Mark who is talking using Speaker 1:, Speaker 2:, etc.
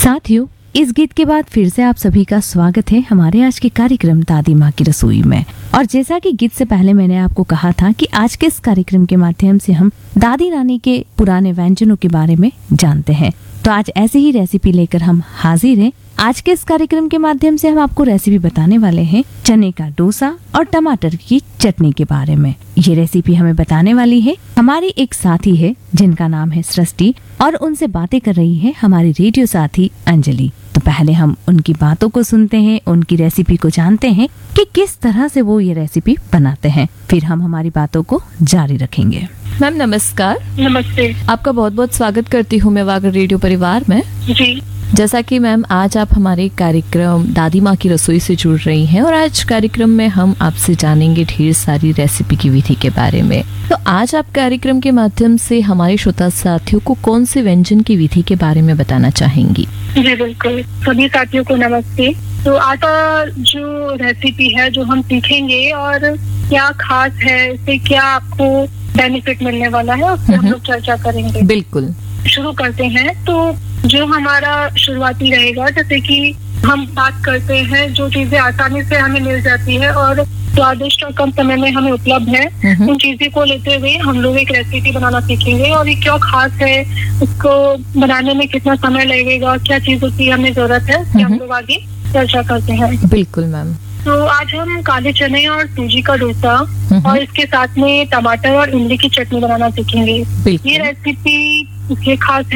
Speaker 1: साथियों, इस गीत के बाद फिर से आप सभी का स्वागत है हमारे आज के कार्यक्रम दादी माँ की रसोई में। और जैसा कि गीत से पहले मैंने आपको कहा था कि आज के इस कार्यक्रम के माध्यम से हम दादी नानी के पुराने व्यंजनों के बारे में जानते हैं। तो आज ऐसी ही रेसिपी लेकर हम हाजिर हैं। आज के इस कार्यक्रम के माध्यम से हम आपको रेसिपी बताने वाले हैं चने का डोसा और टमाटर की चटनी के बारे में। ये रेसिपी हमें बताने वाली है हमारी एक साथी है जिनका नाम है सृष्टि, और उनसे बातें कर रही है हमारी रेडियो साथी अंजलि। तो पहले हम उनकी बातों को सुनते हैं, उनकी रेसिपी को जानते हैं कि किस तरह से वो ये रेसिपी बनाते हैं, फिर हम हमारी बातों को जारी रखेंगे।
Speaker 2: मैम नमस्कार।
Speaker 3: नमस्ते।
Speaker 2: आपका बहुत बहुत स्वागत करती हूँ मैं वागर रेडियो परिवार में।
Speaker 3: जी।
Speaker 2: जैसा कि मैम आज आप हमारे कार्यक्रम दादी माँ की रसोई से जुड़ रही हैं और आज कार्यक्रम में हम आपसे जानेंगे ढेर सारी रेसिपी की विधि के बारे में। तो आज आप कार्यक्रम के माध्यम से हमारे श्रोता साथियों को कौन से व्यंजन की विधि के बारे में बताना चाहेंगी?
Speaker 3: जी बिल्कुल, सभी साथियों को नमस्ते। तो आज जो रेसिपी है जो हम सीखेंगे और क्या खास है, इससे क्या आपको बेनिफिट मिलने वाला है, उस पर हम लोग चर्चा करेंगे।
Speaker 2: बिल्कुल,
Speaker 3: शुरू करते हैं। तो जो हमारा शुरुआती रहेगा, जैसे कि हम बात करते हैं जो चीजें आसानी से हमें मिल जाती है और स्वादिष्ट और कम समय में हमें उपलब्ध है, उन चीजों को लेते हुए हम लोग एक रेसिपी बनाना सीखेंगे। और ये क्यों खास है, उसको बनाने में कितना समय लगेगा, क्या चीजों की हमें जरूरत है, हम लोग आगे चर्चा करते हैं।
Speaker 2: बिल्कुल मैम।
Speaker 3: तो आज हम काले चने और सूजी का डोसा और इसके साथ में टमाटर और इमली की चटनी बनाना सीखेंगे। ये रेसिपी इसलिए खास